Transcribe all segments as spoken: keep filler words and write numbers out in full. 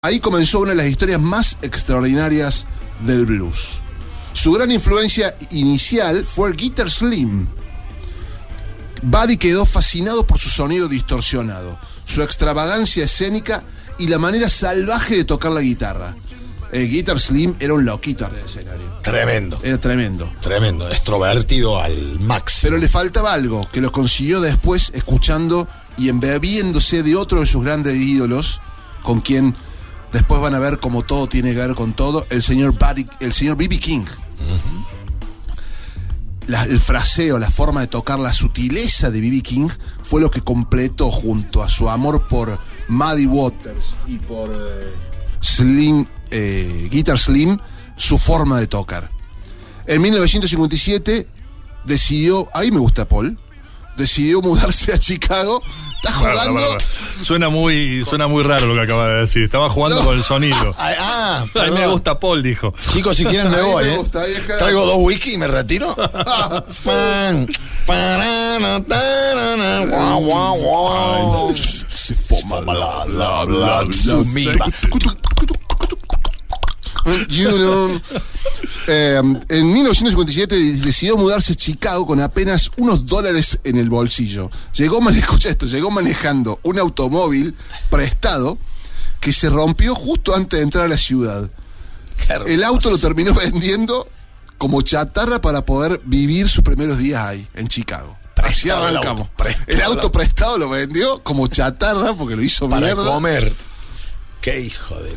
Ahí comenzó una de las historias más extraordinarias del blues. Su gran influencia inicial fue Guitar Slim. Buddy quedó fascinado por su sonido distorsionado, su extravagancia escénica y la manera salvaje de tocar la guitarra. El Guitar Slim era un loquito en el escenario. Tremendo. Era tremendo. Tremendo, extrovertido al máximo. Pero le faltaba algo, que lo consiguió después escuchando y embebiéndose de otro de sus grandes ídolos, con quien después van a ver cómo todo tiene que ver con todo, el señor Buddy, el señor B B King. Uh-huh. La, el fraseo, la forma de tocar, la sutileza de B B King fue lo que completó, junto a su amor por Muddy Waters y por eh, Slim, eh, Guitar Slim, su forma de tocar. En mil novecientos cincuenta y siete decidió, ahí me gusta Paul, decidió mudarse a Chicago. Está jugando. Para, para, para. Suena muy, suena muy raro lo que acaba de decir. Estaba jugando no. con el sonido. Ah, a mí me gusta Paul, dijo. Chicos, si quieren me voy, me ¿eh? gusta, Traigo dos whisky y me retiro. Se forma la la la You know. eh, en mil novecientos cincuenta y siete decidió mudarse a Chicago con apenas unos dólares en el bolsillo. Llegó, escucha esto, llegó manejando un automóvil prestado que se rompió justo antes de entrar a la ciudad. El auto lo terminó vendiendo como chatarra para poder vivir sus primeros días ahí, en Chicago. Prestado el, auto, prestado el auto prestado lo vendió como chatarra porque lo hizo para mierda. comer. Qué hijo de...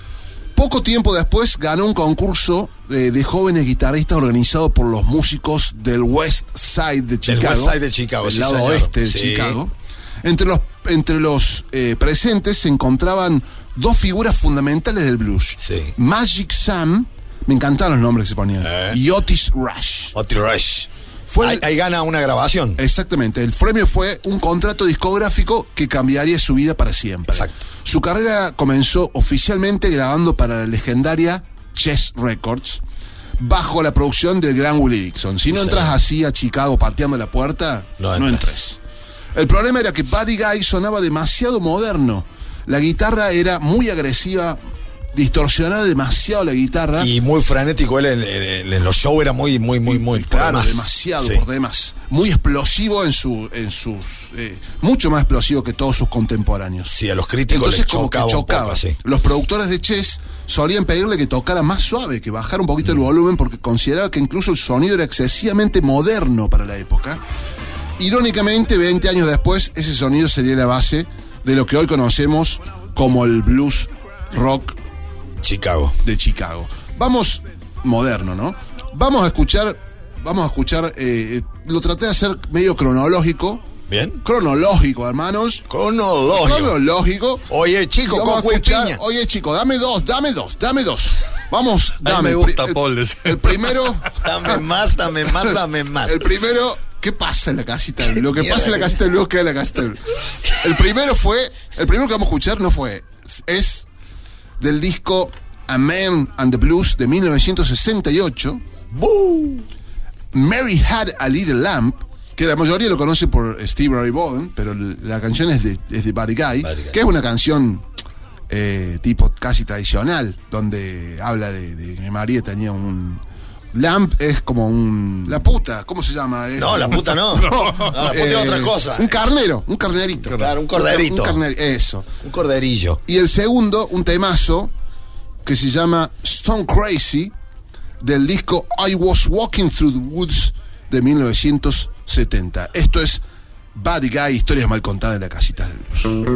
Poco tiempo después ganó un concurso de, de jóvenes guitarristas organizado por los músicos del West Side de Chicago. Del West Side de Chicago, del sí, lado señor. oeste de sí. Chicago. Entre los, entre los eh, presentes se encontraban dos figuras fundamentales del blues. Sí. Magic Sam, me encantaban los nombres que se ponían, eh. y Otis Rush. Otis Rush. Fue ahí, el, ahí gana una grabación. Exactamente. El premio fue un contrato discográfico que cambiaría su vida para siempre. Exacto. Su carrera comenzó oficialmente grabando para la legendaria Chess Records bajo la producción del gran Willie Dixon. Si no sí, entras señor. así a Chicago pateando la puerta, no, no entres. El problema era que Buddy Guy sonaba demasiado moderno. La guitarra era muy agresiva, distorsionaba demasiado la guitarra. Y muy frenético, él en, en, en los shows era muy, muy, muy, muy. Claro, demasiado, sí. por demás. Muy explosivo en, su, en sus... Eh, mucho más explosivo que todos sus contemporáneos. Sí, a los críticos Entonces, les como chocaba que chocaba. Un poco, sí. Los productores de Chess solían pedirle que tocara más suave, que bajara un poquito mm. el volumen, porque consideraba que incluso el sonido era excesivamente moderno para la época. Irónicamente, veinte años después, ese sonido sería la base de lo que hoy conocemos como el blues rock Chicago. de Chicago. Vamos, moderno, ¿no? Vamos a escuchar, vamos a escuchar, eh, lo traté de hacer medio cronológico. Bien. Cronológico, hermanos. Cronológico. Cronológico. Oye, chico, vamos con a escuchar, piña. Oye, chico, dame dos, dame dos, dame dos. Vamos, dame. A mí me gusta, el, Paul. El, el primero. Dame más, dame más, dame más. El primero. ¿Qué pasa en la casita? Lo que pasa en la casita del blues queda en la casita del blues. El primero fue. El primero que vamos a escuchar no fue. Es del disco A Man and the Blues de mil novecientos sesenta y ocho. ¡Boo! Mary Had a Little Lamp, que la mayoría lo conoce por Steve Ray Vaughan, pero la canción es de, es de Buddy Guy, Buddy Guy, que es una canción eh, tipo casi tradicional, donde habla de, de que María tenía un... Lamp es como un... La puta, ¿cómo se llama? Es, no, la puta no. no, no la puta eh, es otra cosa. Un carnero, un carnerito. Claro, un corderito. Un carner, eso. Un corderillo. Y el segundo, un temazo que se llama Stone Crazy, del disco I Was Walking Through the Woods de mil novecientos setenta. Esto es Buddy Guy, historias mal contadas en la casita del blues.